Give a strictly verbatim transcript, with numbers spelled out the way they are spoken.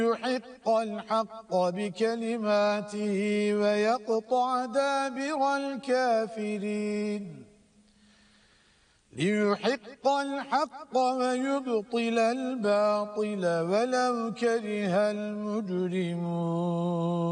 ليحق الحق بكلماته ويقطع دابر الكافرين ليحق الحق ويبطل الباطل ولو كره المجرمون.